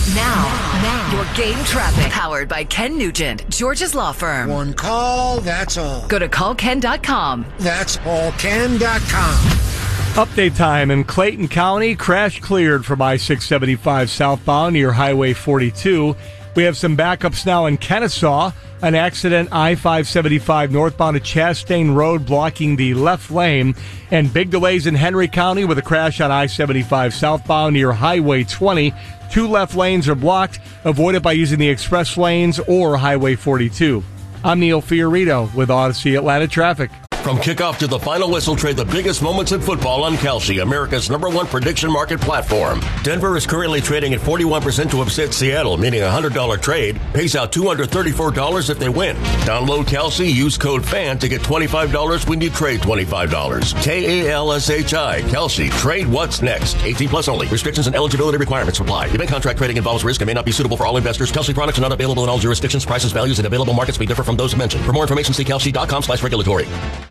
Now, your game traffic powered by Ken Nugent, George's Law Firm. One call, that's all. Go to callken.com. That's allken.com. Update time in Clayton County. Crash cleared from I-675 southbound near Highway 42. We have some backups now in Kennesaw. An accident I-575 northbound at Chastain Road blocking the left lane. And big delays in Henry County with a crash on I-75 southbound near Highway 20. 2 left lanes are blocked. Avoid it by using the express lanes or Highway 42. I'm Neil Fiorito with Odyssey Atlanta Traffic. From kickoff to the final whistle, trade the biggest moments in football on Kalshi, America's #1 prediction market platform. Denver is currently trading at 41% to upset Seattle, meaning a $100 trade pays out $234 if they win. Download Kalshi, use code FAN to get $25 when you trade $25. Kalshi, Kalshi, trade what's next. 18 plus only. Restrictions and eligibility requirements apply. Event contract trading involves risk and may not be suitable for all investors. Kalshi products are not available in all jurisdictions. Prices, values, and available markets may differ from those mentioned. For more information, see kalshi.com/regulatory.